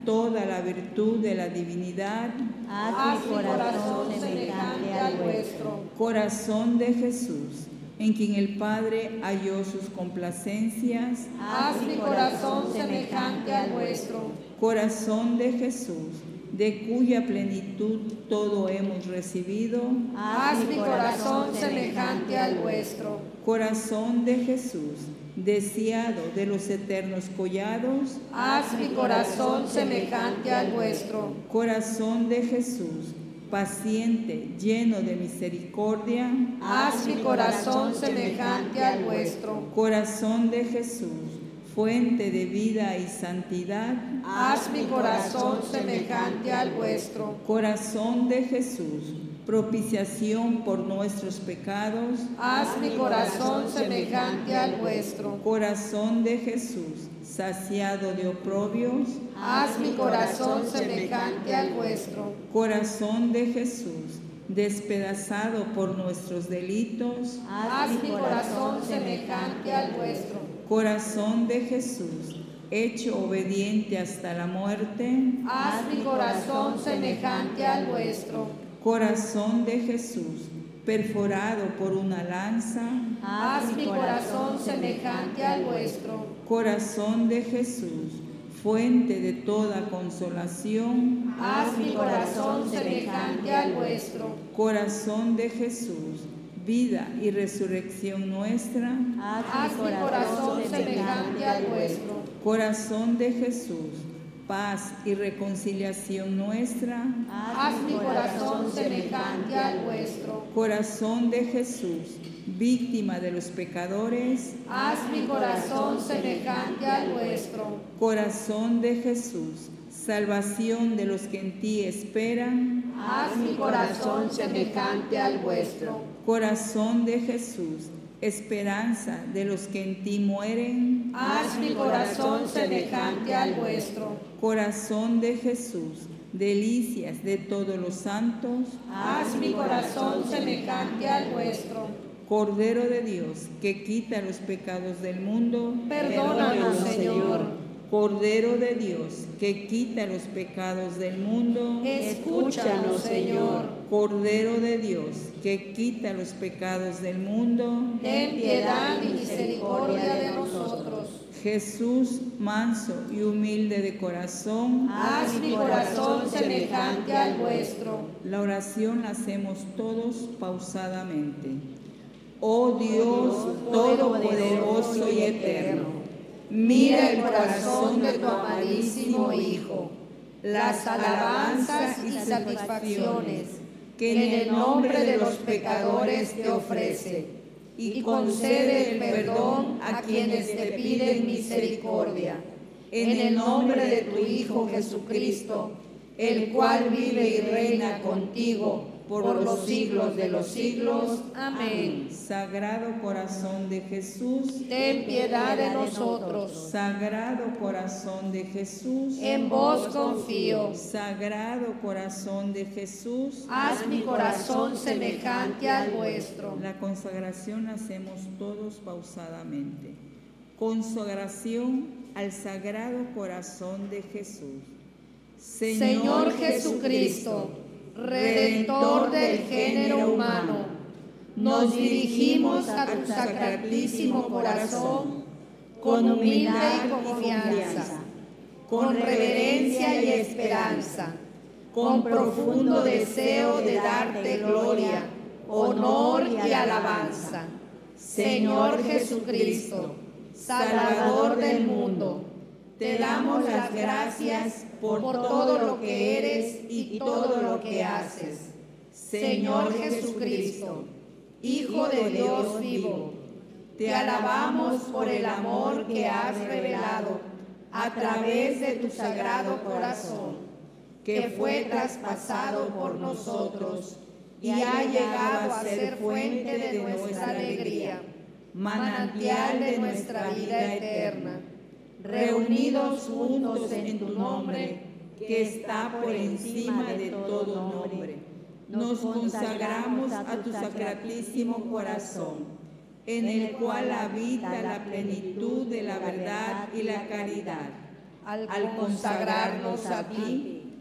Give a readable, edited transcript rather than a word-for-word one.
toda la virtud de la divinidad. Haz mi corazón semejante al vuestro. Corazón de Jesús, en quien el Padre halló sus complacencias. Haz mi corazón semejante al vuestro. Corazón de Jesús, de cuya plenitud todo hemos recibido. Haz mi corazón semejante al vuestro. Corazón de Jesús, deseado de los eternos collados. Haz mi corazón semejante al vuestro. Corazón de Jesús, paciente, lleno de misericordia. Haz mi corazón semejante al vuestro. Corazón de Jesús, fuente de vida y santidad. Haz mi corazón semejante al vuestro. Corazón de Jesús, propiciación por nuestros pecados. Haz mi corazón semejante al vuestro. Corazón de Jesús, saciado de oprobios. Haz mi corazón semejante al vuestro. Corazón de Jesús, despedazado por nuestros delitos. Haz mi corazón semejante al vuestro. Corazón de Jesús, hecho obediente hasta la muerte. Haz mi corazón semejante al vuestro. Corazón de Jesús, perforado por una lanza. Haz mi corazón semejante al vuestro. Corazón de Jesús, fuente de toda consolación. Haz mi corazón semejante al vuestro. Corazón de Jesús, vida y resurrección nuestra. Haz mi corazón semejante al vuestro. Corazón de Jesús, paz y reconciliación nuestra. Haz mi corazón semejante al vuestro. Corazón de Jesús, víctima de los pecadores. Haz mi corazón semejante al vuestro. Corazón de Jesús, salvación de los que en ti esperan. Haz mi corazón semejante al vuestro. Corazón de Jesús, esperanza de los que en ti mueren. Haz mi corazón semejante al vuestro. Corazón de Jesús, delicias de todos los santos. Haz mi corazón semejante al vuestro. Cordero de Dios, que quita los pecados del mundo. Perdónanos, Señor. Cordero de Dios, que quita los pecados del mundo. Escúchanos, Señor. Cordero de Dios, que quita los pecados del mundo. Ten piedad y misericordia de nosotros. Jesús, manso y humilde de corazón. Haz mi corazón semejante al vuestro. La oración la hacemos todos pausadamente. Oh Dios todopoderoso y eterno, mira el corazón de tu amadísimo Hijo, las alabanzas y satisfacciones que en el nombre de los pecadores te ofrece, y concede el perdón a quienes te piden misericordia. En el nombre de tu Hijo Jesucristo, el cual vive y reina contigo por los siglos de los siglos. Amén. Sagrado corazón de Jesús, ten piedad de nosotros. Sagrado corazón de Jesús, En vos confío. Sagrado corazón de Jesús, Haz mi corazón semejante al vuestro. La consagración la hacemos todos pausadamente. Consagración al Sagrado Corazón de Jesús. Señor Jesucristo, Redentor del género humano, nos dirigimos a tu sacratísimo corazón con humildad y confianza, con reverencia y esperanza, con profundo deseo de darte gloria, honor y alabanza. Señor Jesucristo, Salvador del mundo, te damos las gracias por todo lo que eres y todo lo que haces. Señor Jesucristo, Hijo de Dios vivo, te alabamos por el amor que has revelado a través de tu sagrado corazón, que fue traspasado por nosotros y ha llegado a ser fuente de nuestra alegría, manantial de nuestra vida eterna. Reunidos juntos en tu nombre, que está por encima de todo nombre, nos consagramos a tu sacratísimo corazón, en el cual habita la plenitud de la verdad y la caridad. al consagrarnos a ti,